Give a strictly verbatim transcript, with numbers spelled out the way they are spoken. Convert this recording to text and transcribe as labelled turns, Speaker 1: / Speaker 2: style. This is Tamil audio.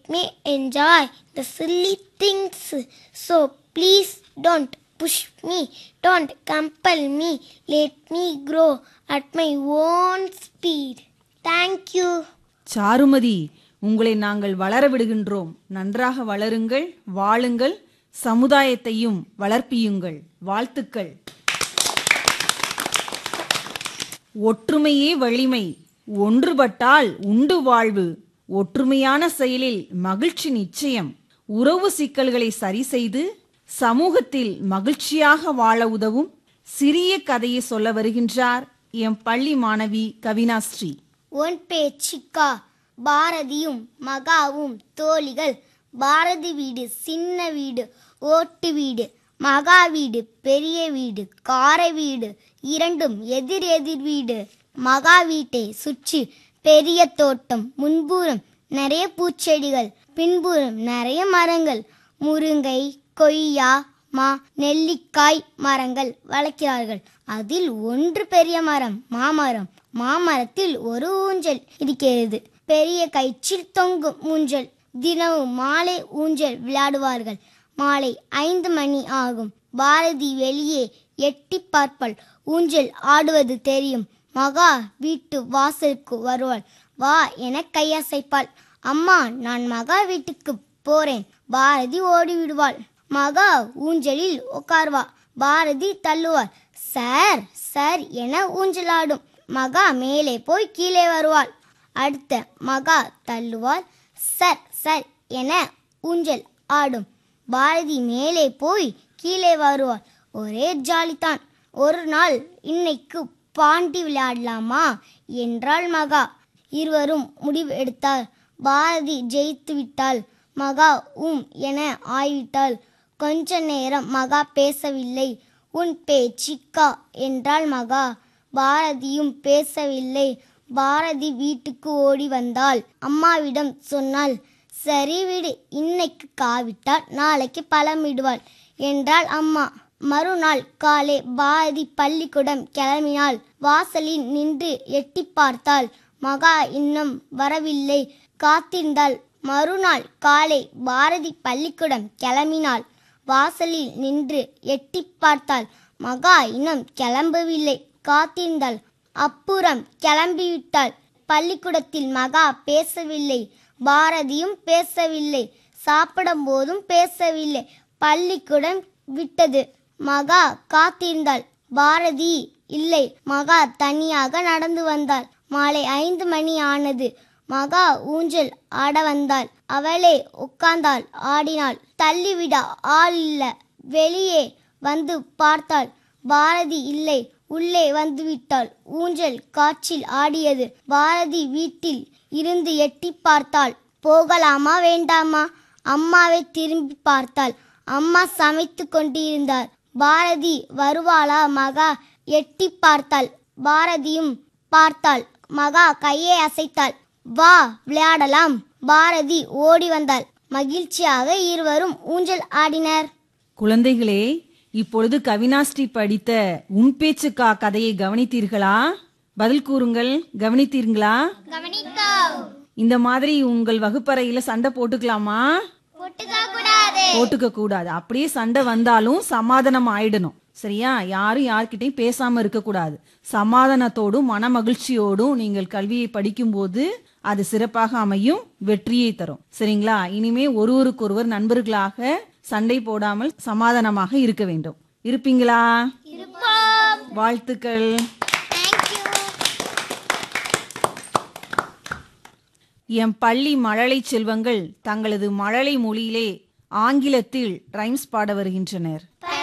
Speaker 1: me enjoy the silly things. So please don't push me, don't compel me. Let me grow at my own speed. Thank you.
Speaker 2: Charumathi, உங்களை நாங்கள் வளர விடுகின்றோம். நன்றாக வளருங்கள், வாழுங்கள், சமுதாயத்தையும் வளர்ப்பியுங்கள். வாழ்த்துக்கள். ஒற்றுமையே வலிமை, ஒன்றுபட்டால் உண்டு வாழ்வு. ஒற்றுமையான செயலில் மகிழ்ச்சி நிச்சயம். உறவு சிக்கல்களை சரி செய்து சமூகத்தில் மகிழ்ச்சியாக வாழ உதவும் சிறிய கதையை சொல்ல வருகின்றார் எம் பள்ளி மாணவி கவினாஸ்ரீ.
Speaker 1: ஒன் பேச்சிக்கா. பாரதியும் மகாவும் தோழிகள். பாரதி வீடு சின்ன வீடு, ஓட்டு வீடு. மகா வீடு பெரிய வீடு, காரை வீடு. இரண்டும் எதிர் எதிர் வீடு. மகா வீட்டை சுற்றி பெரிய தோட்டம். முன்புறம் நிறைய பூச்செடிகள், பின்புறம் நிறைய மரங்கள். முருங்கை, கொய்யா, மா, நெல்லிக்காய் மரங்கள் வளர்க்கிறார்கள். அதில் ஒன்று பெரிய மரம், மாமரம். மாமரத்தில் ஒரு ஊஞ்சல் இருக்கிறது. பெரிய கயிற்றில் தொங்கும் ஊஞ்சல். தினமும் மாலை ஊஞ்சல் விளையாடுவார்கள். மாலை ஐந்து மணி ஆகும். பாரதி வெளியே எட்டி பார்ப்பாள். ஊஞ்சல் ஆடுவது தெரியும். மகா வீட்டு வாசலுக்கு வருவாள். வா என கையசைப்பாள். அம்மா, நான் மகா வீட்டுக்கு போறேன். பாரதி ஓடிவிடுவாள். மகா ஊஞ்சலில் உட்கார்வா. பாரதி தள்ளுவாள். சார் சார் என ஊஞ்சலாடும். மகா மேலே போய் கீழே வருவாள். அடுத்த மகா தள்ளுவாள். சர் சர் என ஊஞ்சல் ஆடும். பாரதி மேலே போய் கீழே வருவாள். ஒரே ஜாலிதான். ஒரு நாள், இன்னைக்கு பாண்டி விளையாடலாமா என்றாள் மகா. இருவரும் முடிவு எடுத்தார். பாரதி ஜெயித்து விட்டாள். மகா உம் என ஆய்விட்டாள். கொஞ்ச நேரம் மகா பேசவில்லை. உன் பேச்சிக்கா என்றாள் மகா. பாரதியும் பேசவில்லை. பாரதி வீட்டுக்கு ஓடி வந்தாள். அம்மாவிடம் சொன்னாள். சரி விடு, இன்னைக்கு காவிட்டால் நாளைக்கு பழமிடுவாள் என்றாள் அம்மா. மறுநாள் காலை பாரதி பள்ளிக்கூடம் கிளம்பினாள். வாசலில் நின்று எட்டி பார்த்தாள். மகா இன்னும் வரவில்லை. காத்திருந்தாள். மறுநாள் காலை பாரதி பள்ளிக்கூடம் கிளம்பினாள். வாசலில் நின்று எட்டி பார்த்தாள். மகா இன்னும் கிளம்பவில்லை. காத்திருந்தாள். அப்புறம் கிளம்பிவிட்டாள். பள்ளிக்கூடத்தில் மகா பேசவில்லை. பாரதியும் பேசவில்லை. சாப்பிடும் போதும் பேசவில்லை. பள்ளிக்கூடம் விட்டது. மகா காத்திருந்தாள். பாரதி இல்லை. மகா தனியாக நடந்து வந்தாள். மாலை ஐந்து மணி ஆனது. மகா ஊஞ்சல் ஆட வந்தாள். அவளே உட்கார்ந்தாள், ஆடினாள். தள்ளிவிட ஆள் இல்ல. வெளியே வந்து பார்த்தாள். பாரதி இல்லை. உள்ளே வந்துவிட்டாள். ஊஞ்சல் காற்றில் ஆடியது. பாரதி வீட்டில் இருந்து எட்டி பார்த்தாள். போகலாமா வேண்டாமா? அம்மாவை திரும்பி பார்த்தாள். அம்மா சமைத்து கொண்டிருந்தார். பாரதி வருவாளா? மகா எட்டி பார்த்தாள். பாரதியும் பார்த்தாள். மகா கையை அசைத்தாள். வா விளையாடலாம். பாரதி ஓடி வந்தாள். மகிழ்ச்சியாக இருவரும் ஊஞ்சல் ஆடினர்.
Speaker 2: குழந்தைகளே, இப்பொழுது கவினாஸ்ரீ படித்த உன் பேச்சுக்கா கதையை கவனித்தீர்களா? பதில் கூறுங்கள். கவனித்தீர்களா? இந்த மாதிரி உங்கள் வகுப்பறையில சண்டை போட்டுக்கலாமா? போட்டுக்க கூடாது. அப்படியே சண்டை வந்தாலும் சமாதானம் ஆயிடணும். சரியா? யாரும் யார்கிட்டையும் பேசாம இருக்க கூடாது. சமாதானத்தோடும் மன மகிழ்ச்சியோடும் நீங்கள் கல்வியை படிக்கும் போது அது சிறப்பாக அமையும், வெற்றியை தரும். சரிங்களா? இனிமே ஒருவருக்கொருவர் நண்பர்களாக சண்டை போடாமல் சமாதானமாக இருக்க வேண்டும். இருப்பீங்களா? வாழ்த்துக்கள். எம் பள்ளி மழலை செல்வங்கள் தங்களது மழலை மொழியிலே ஆங்கிலத்தில் ரைம்ஸ் பாட வருகின்றனர்.